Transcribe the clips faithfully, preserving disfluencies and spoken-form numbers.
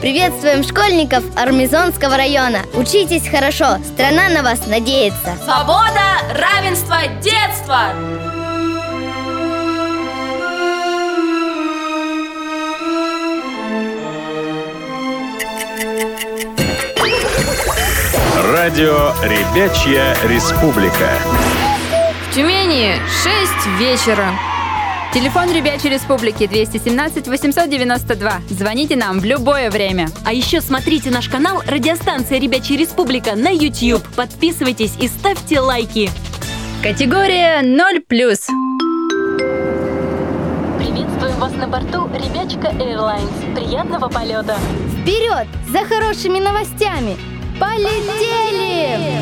Приветствуем школьников Армизонского района. Учитесь хорошо, страна на вас надеется. Свобода, равенство, детство! Радио «Ребячья республика». В Тюмени шесть вечера. Телефон Ребячей Республики двести семнадцать восемьсот девяносто два. Звоните нам в любое время. А еще смотрите наш канал «Радиостанция Ребячая Республика» на YouTube. Подписывайтесь и ставьте лайки. Категория ноль плюс. Приветствуем вас на борту Ребячка Airlines. Приятного полета. Вперед за хорошими новостями! Полетели!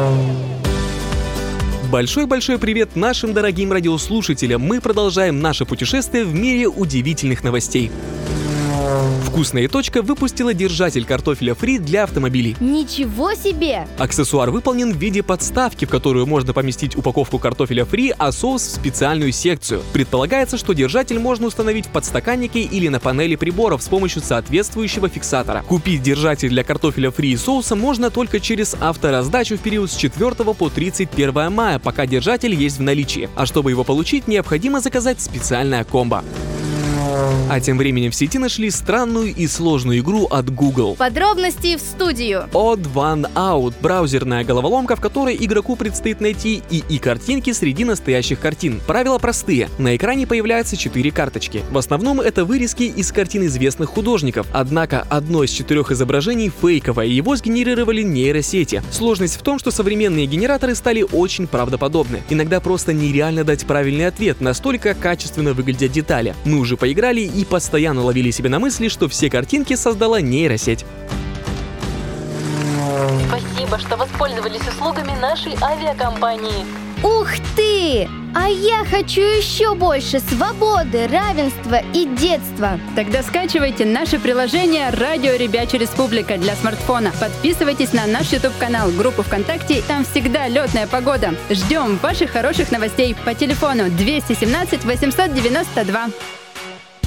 Большой-большой привет нашим дорогим радиослушателям! Мы продолжаем наше путешествие в мире удивительных новостей. Вкусная точка выпустила держатель картофеля фри для автомобилей. Ничего себе! Аксессуар выполнен в виде подставки, в которую можно поместить упаковку картофеля фри, а соус в специальную секцию. Предполагается, что держатель можно установить в подстаканнике или на панели приборов с помощью соответствующего фиксатора. Купить держатель для картофеля фри и соуса можно только через автораздачу в период с четвёртого по тридцать первое мая, пока держатель есть в наличии. А чтобы его получить, необходимо заказать специальное комбо. А тем временем в сети нашли странную и сложную игру от Google. Подробности в студию. Odd One Out – браузерная головоломка, в которой игроку предстоит найти ИИ-картинки среди настоящих картин. Правила простые. На экране появляются четыре карточки. В основном это вырезки из картин известных художников. Однако одно из четырех изображений фейковое, и его сгенерировали нейросети. Сложность в том, что современные генераторы стали очень правдоподобны. Иногда просто нереально дать правильный ответ, настолько качественно выглядят детали. Мы уже поиграли и постоянно ловили себя на мысли, что все картинки создала нейросеть. Спасибо, что воспользовались услугами нашей авиакомпании. Ух ты! А я хочу еще больше свободы, равенства и детства. Тогда скачивайте наше приложение «Радио Ребячая Республика» для смартфона. Подписывайтесь на наш YouTube-канал, группу ВКонтакте. Там всегда летная погода. Ждем ваших хороших новостей по телефону двести семнадцать восемьсот девяносто два.